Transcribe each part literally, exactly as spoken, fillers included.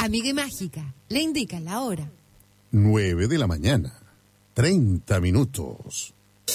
Amiga y Mágica, le indica la hora. nueve de la mañana, treinta minutos.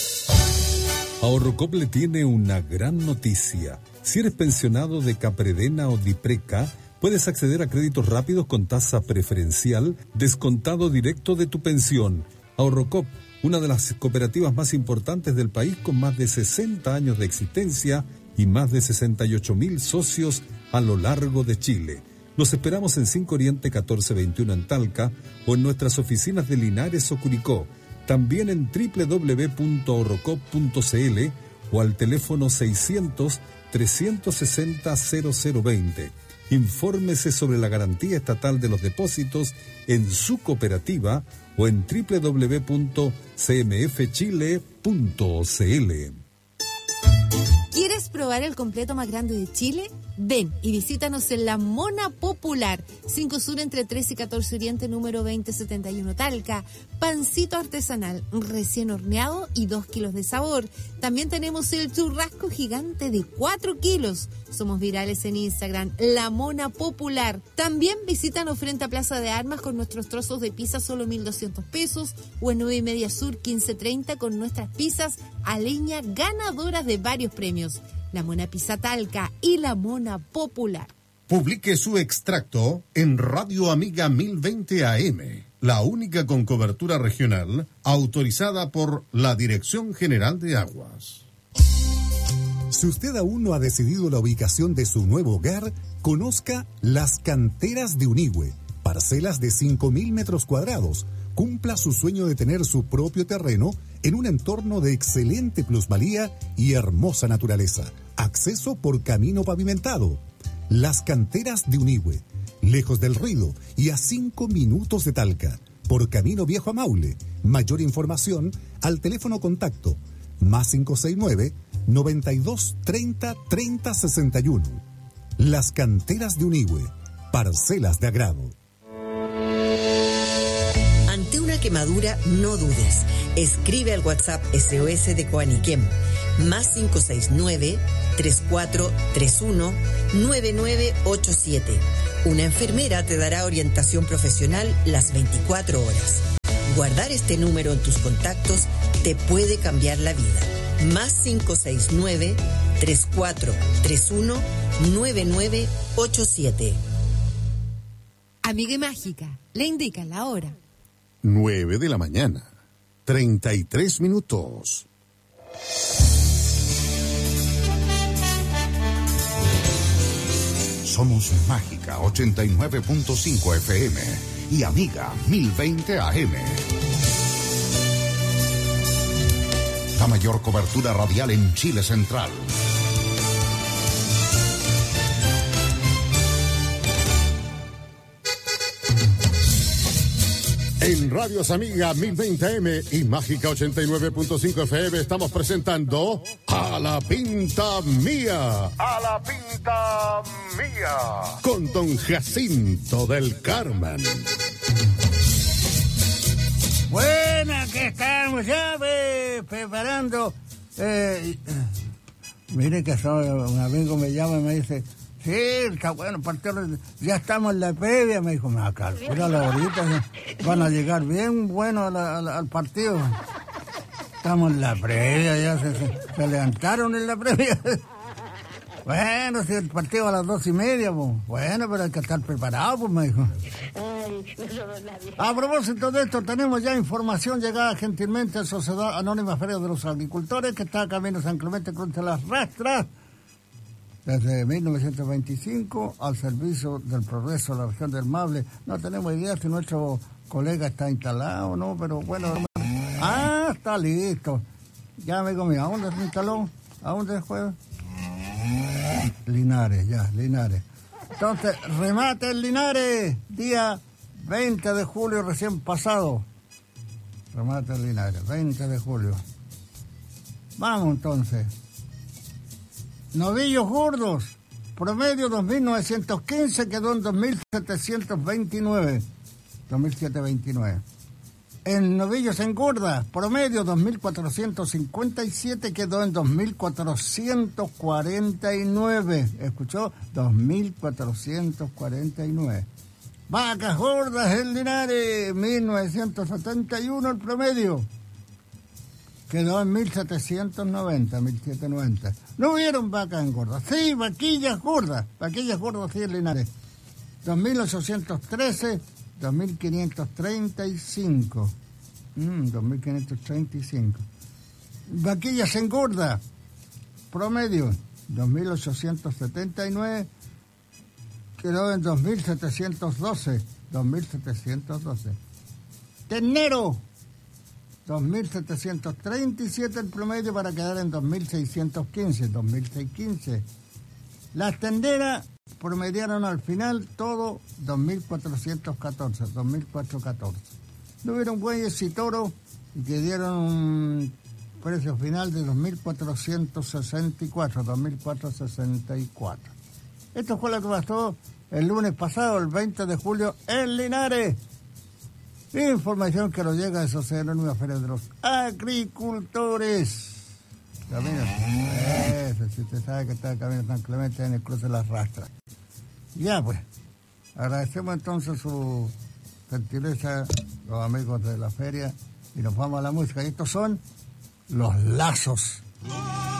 Ahorrocop le tiene una gran noticia. Si eres pensionado de Capredena o Dipreca, puedes acceder a créditos rápidos con tasa preferencial, descontado directo de tu pensión. Ahorrocop, una de las cooperativas más importantes del país con más de sesenta años de existencia y más de sesenta y ocho mil socios a lo largo de Chile. Los esperamos en cinco Oriente catorce veintiuno en Talca o en nuestras oficinas de Linares o Curicó. También en doble u doble u doble u punto ahorrocop punto c l o al teléfono seiscientos, trescientos sesenta, cero cero veinte. Infórmese sobre la garantía estatal de los depósitos en su cooperativa o en doble u doble u doble u punto c m f chile punto c l. ¿Quieres probar el completo más grande de Chile? Ven y visítanos en La Mona Popular, cinco Sur entre trece y catorce Oriente, número veinte setenta y uno Talca. Pancito artesanal, recién horneado y dos kilos de sabor. También tenemos el churrasco gigante de cuatro kilos. Somos virales en Instagram, La Mona Popular. También visítanos frente a Plaza de Armas con nuestros trozos de pizza solo mil doscientos pesos o en nueve y media Sur quince treinta con nuestras pizzas a leña ganadoras de varios premios. La Mona Pizza Talca y La Mona Popular. Publique su extracto en Radio Amiga mil veinte A M, la única con cobertura regional autorizada por la Dirección General de Aguas. Si usted aún no ha decidido la ubicación de su nuevo hogar, conozca Las Canteras de Unigüe, parcelas de cinco mil metros cuadrados. Cumpla su sueño de tener su propio terreno en un entorno de excelente plusvalía y hermosa naturaleza. Acceso por camino pavimentado. Las Canteras de Unigüe, lejos del ruido y a cinco minutos de Talca, por camino viejo a Maule. Mayor información al teléfono contacto más cinco seis nueve, noventa y dos, treinta, treinta, sesenta y uno. Las Canteras de Unigüe, parcelas de agrado. Ante una quemadura, no dudes. Escribe al WhatsApp S O S de Coaniquem, más cinco seis nueve, tres cuatro tres uno, nueve nueve ocho siete. Una enfermera te dará orientación profesional las veinticuatro horas. Guardar este número en tus contactos te puede cambiar la vida. Más cinco seis nueve, tres cuatro tres uno, nueve nueve ocho siete. Amiga y Mágica, le indica la hora. nueve de la mañana, treinta y tres minutos. Somos Mágica ochenta y nueve punto cinco F M y Amiga mil veinte A M. La mayor cobertura radial en Chile Central. En Radios Amiga mil veinte A M y Mágica ochenta y nueve punto cinco F M estamos presentando A la Pinta Mía. A la Pinta Mía. Con don Jacinto del Carmen. Bueno, que estamos ya ve, preparando. Eh, mire que soy, un amigo me llama y me dice... Sí, está bueno, partido, ya estamos en la previa, me dijo, me va a calcular ahorita, van a llegar bien buenos al, al, al partido. Estamos en la previa, ya se, se, se levantaron en la previa. Bueno, si el partido a las dos y media, pues, bueno, pero hay que estar preparado, pues, me dijo. A propósito de esto, tenemos ya información llegada gentilmente a Sociedad Anónima Feria de los Agricultores, que está a camino San Clemente Cruz de las Rastras, desde mil novecientos veinticinco al servicio del progreso de la región del Maule. No tenemos idea si nuestro colega está instalado o no, pero bueno. Ah, está listo. Ya, amigo mío, ¿a dónde se instaló? ¿A dónde fue? Linares, ya, Linares. Entonces, remate en Linares, día veinte de julio recién pasado. Remate en Linares, veinte de julio. Vamos entonces. Novillos gordos, promedio dos mil novecientos quince, quedó en dos mil setecientos veintinueve. dos mil setecientos veintinueve. En novillos en gorda, promedio dos mil cuatrocientos cincuenta y siete, quedó en dos mil cuatrocientos cuarenta y nueve. ¿Escuchó? dos mil cuatrocientos cuarenta y nueve. Vacas gordas en Linares, mil novecientos setenta y uno el promedio. Quedó en mil setecientos noventa, mil setecientos noventa. No hubieron vacas gordas. Sí, vaquillas gordas. Vaquillas gordas sí en Linares. dos mil ochocientos trece, dos mil quinientos treinta y cinco. Mm, dos mil quinientos treinta y cinco. Vaquillas engorda. Promedio, dos mil ochocientos setenta y nueve. Quedó en dos mil setecientos doce. dos mil setecientos doce. Ternero. dos mil setecientos treinta y siete el promedio para quedar en dos mil seiscientos quince, dos mil seiscientos quince. Las tenderas promediaron al final todo dos mil cuatrocientos catorce, dos mil cuatrocientos catorce. No hubieron bueyes y toros y que dieron un precio final de dos mil cuatrocientos sesenta y cuatro, dos mil cuatrocientos sesenta y cuatro. Esto fue lo que pasó el lunes pasado, el veinte de julio, en Linares. Información que nos llega de Sociedad Anónima Feria de los Agricultores. Camino, eso, si usted sabe que está el camino San Clemente en el cruce de las Rastras. Ya pues, agradecemos entonces su gentileza, los amigos de la feria, y nos vamos a la música. Y estos son Los Lazos.